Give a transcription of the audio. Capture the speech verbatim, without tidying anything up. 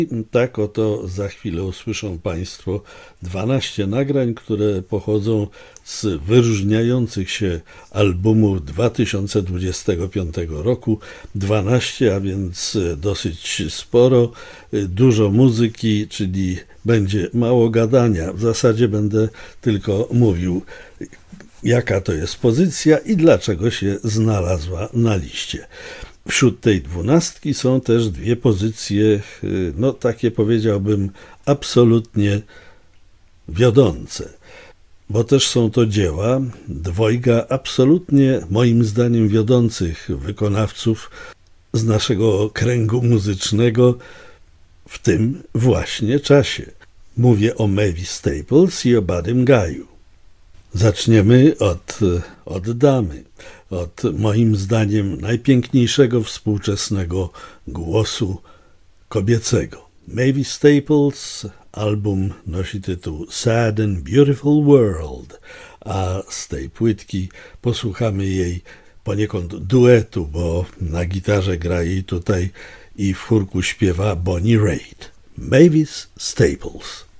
Tak oto za chwilę usłyszą Państwo dwanaście nagrań, które pochodzą z wyróżniających się albumów dwa tysiące dwudziestego piątego roku. dwanaście, a więc dosyć sporo, dużo muzyki, czyli będzie mało gadania. W zasadzie będę tylko mówił, jaka to jest pozycja i dlaczego się znalazła na liście. Wśród tej dwunastki są też dwie pozycje, no takie powiedziałbym, absolutnie wiodące, bo też są to dzieła dwojga absolutnie, moim zdaniem, wiodących wykonawców z naszego kręgu muzycznego w tym właśnie czasie. Mówię o Mavis Staples i o Buddym Guy'u. Zaczniemy od, od damy, od moim zdaniem najpiękniejszego współczesnego głosu kobiecego. Mavis Staples, album nosi tytuł Sad and Beautiful World, a z tej płytki posłuchamy jej poniekąd duetu, bo na gitarze gra jej tutaj i w chórku śpiewa Bonnie Raitt. Mavis Staples.